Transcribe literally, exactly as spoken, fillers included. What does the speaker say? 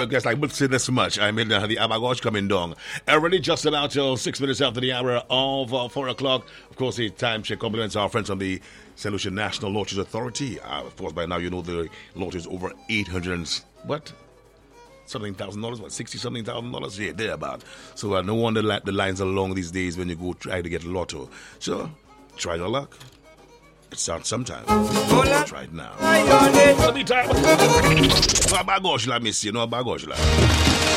I guess like, but say this much. I mean, uh, the Abagosh coming down. Already just about till six minutes after the hour of uh, four o'clock. Of course, the time check compliments our friends from the Saint Lucia National Lotteries Authority. Uh, of course, by now you know the lottery is over eight hundred and what? Something thousand dollars, what, sixty something thousand dollars? Yeah, thereabout. So uh, no wonder la- the lines are long these days when you go try to get a lotto. So, try your luck. It starts sometime. Try it now. In the meantime, bagosh la, miss you know, bagosh la.